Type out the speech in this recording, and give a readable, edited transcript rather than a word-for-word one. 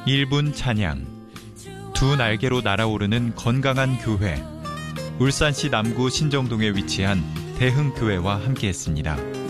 1분 찬양, 두 날개로 날아오르는 건강한 교회, 울산시 남구 신정동에 위치한 대흥교회와 함께했습니다.